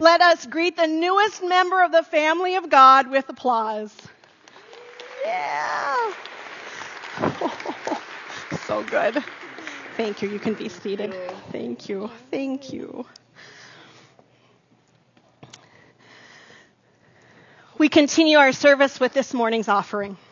Let us greet the newest member of the family of God with applause. Yeah. So good. Thank you. You can be seated. Thank you. Thank you. We continue our service with this morning's offering.